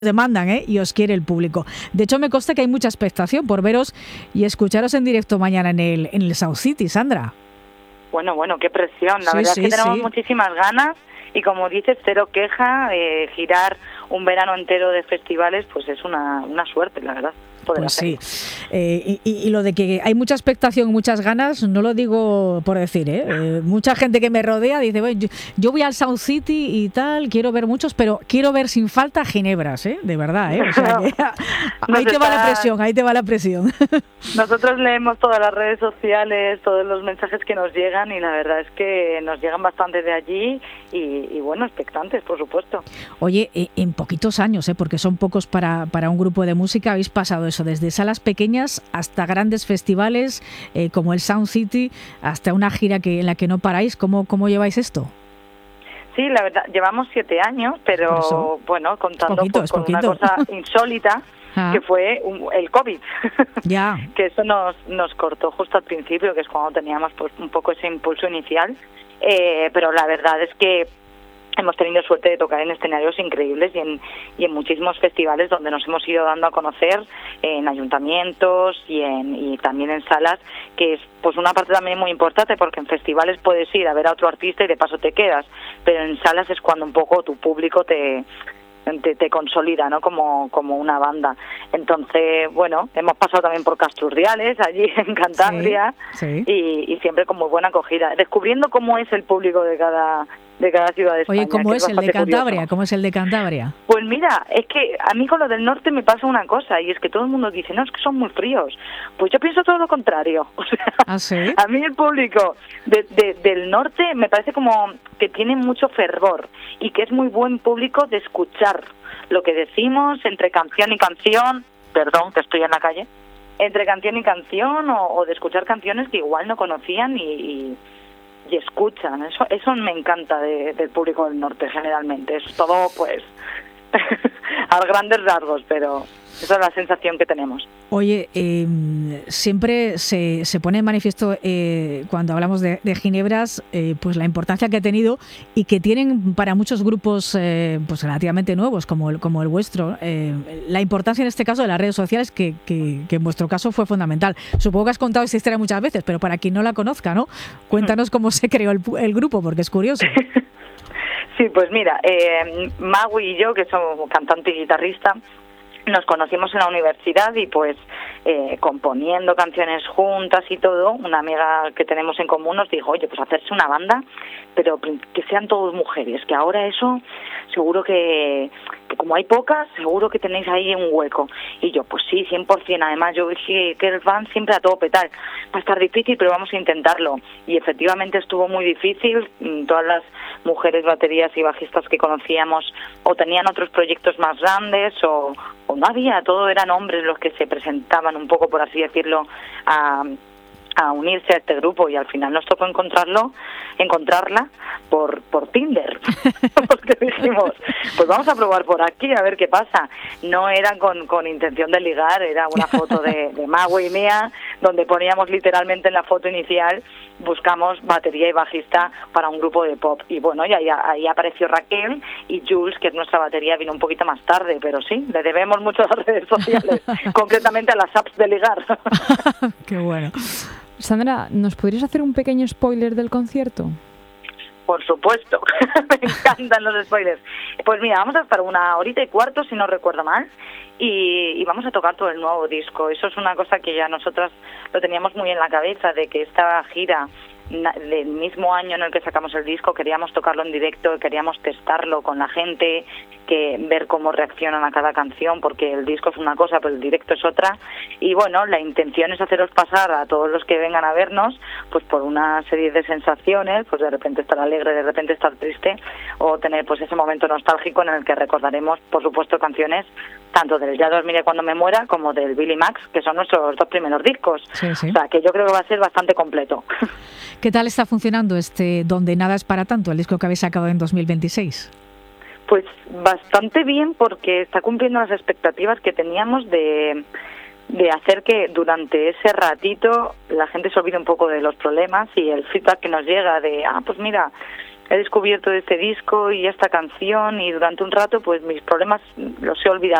demandan, y os quiere el público. De hecho, me consta que hay mucha expectación por veros y escucharos en directo mañana en el South City, Sandra. Bueno, qué presión. La verdad es que tenemos muchísimas ganas y, como dices, cero queja. Girar un verano entero de festivales, pues es una suerte, la verdad. Pues sí. Y lo de que hay mucha expectación y muchas ganas, no lo digo por decir, mucha gente que me rodea dice, bueno, yo voy al South City y tal, quiero ver muchos, pero quiero ver sin falta Ginebras, de verdad, O sea que ahí te va la presión. Nosotros leemos todas las redes sociales, todos los mensajes que nos llegan, y la verdad es que nos llegan bastante de allí y bueno, expectantes, por supuesto. Oye, en poquitos años, porque son pocos para un grupo de música, habéis pasado eso, desde salas pequeñas hasta grandes festivales como el Sound City, hasta una gira en la que no paráis. ¿Cómo lleváis esto? Sí, la verdad, llevamos 7 años, pero bueno, contando con una cosa insólita, que fue el COVID. Ya. Que eso nos cortó justo al principio, que es cuando teníamos pues un poco ese impulso inicial, pero la verdad es que hemos tenido suerte de tocar en escenarios increíbles y en muchísimos festivales donde nos hemos ido dando a conocer, en ayuntamientos y también en salas, que es pues una parte también muy importante, porque en festivales puedes ir a ver a otro artista y de paso te quedas, pero en salas es cuando un poco tu público te consolida, ¿no? Como una banda. Entonces, bueno, hemos pasado también por Casturdiales, allí en Cantabria, sí. Y siempre con muy buena acogida, descubriendo cómo es el público de cada ciudad de España. Oye, ¿cómo es el de Cantabria? Curioso. ¿Cómo es el de Cantabria? Pues mira, es que a mí con lo del norte me pasa una cosa, y es que todo el mundo dice, no, es que son muy fríos. Pues yo pienso todo lo contrario. O sea, ¿ah, sí? A mí el público del norte me parece como que tiene mucho fervor y que es muy buen público de escuchar lo que decimos entre canción y canción. Perdón, que estoy en la calle. Entre canción y canción, o de escuchar canciones que igual no conocían y escuchan. Eso me encanta del público del norte, generalmente. Es todo, pues, a grandes rasgos, pero esa es la sensación que tenemos. Oye, siempre se pone en manifiesto cuando hablamos de Ginebras, pues la importancia que ha tenido y que tienen para muchos grupos pues relativamente nuevos como el vuestro, la importancia en este caso de las redes sociales, que en vuestro caso fue fundamental. Supongo que has contado esta historia muchas veces, pero para quien no la conozca, ¿no? Cuéntanos cómo se creó el grupo, porque es curioso. Sí, pues mira, Magui y yo, que somos cantante y guitarrista, nos conocimos en la universidad y pues componiendo canciones juntas y todo, una amiga que tenemos en común nos dijo, oye, pues hacerse una banda, pero que sean todos mujeres, que ahora eso seguro que como hay pocas, seguro que tenéis ahí un hueco. Y yo, pues sí, 100%. Además, yo dije que van siempre a tope, tal. Va a estar difícil, pero vamos a intentarlo. Y efectivamente estuvo muy difícil. Todas las mujeres baterías y bajistas que conocíamos o tenían otros proyectos más grandes o no había, todo eran hombres los que se presentaban un poco, por así decirlo, a unirse a este grupo, y al final nos tocó encontrarla por Tinder. Porque dijimos, pues vamos a probar por aquí a ver qué pasa. No era con intención de ligar, era una foto de Magui y mía, donde poníamos literalmente en la foto inicial, buscamos batería y bajista para un grupo de pop. Y bueno, y ahí apareció Raquel, y Jules, que es nuestra batería, vino un poquito más tarde, pero sí, le debemos mucho a las redes sociales, concretamente a las apps de ligar. Qué bueno. Sandra, ¿nos podrías hacer un pequeño spoiler del concierto? Por supuesto, me encantan los spoilers. Pues mira, vamos a estar 1:15, si no recuerdo mal, y vamos a tocar todo el nuevo disco. Eso es una cosa que ya nosotras lo teníamos muy en la cabeza, de que esta gira del mismo año en el que sacamos el disco queríamos tocarlo en directo, queríamos testarlo con la gente, ver cómo reaccionan a cada canción, porque el disco es una cosa pero el directo es otra. Y bueno, la intención es haceros pasar a todos los que vengan a vernos pues por una serie de sensaciones, pues de repente estar alegre, de repente estar triste, o tener pues ese momento nostálgico en el que recordaremos, por supuesto, canciones tanto del Ya dormiré cuando me muera como del Billy Max, que son nuestros 2 primeros discos. Sí, sí. O sea, que yo creo que va a ser bastante completo. ¿Qué tal está funcionando Donde nada es para tanto, el disco que habéis sacado en 2026? Pues bastante bien, porque está cumpliendo las expectativas que teníamos de hacer que durante ese ratito la gente se olvide un poco de los problemas, y el feedback que nos llega de, pues mira, he descubierto este disco y esta canción y durante un rato pues mis problemas los he olvidado.